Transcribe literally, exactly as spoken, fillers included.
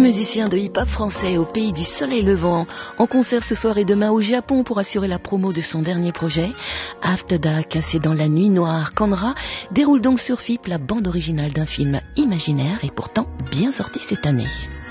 musiciens de hip-hop français au pays du soleil levant, en concert ce soir et demain au Japon pour assurer la promo de son dernier projet. After Dark, c'est dans la nuit noire qu'Andra déroule donc sur F I P la bande originale d'un film imaginaire et pourtant bien sorti cette année.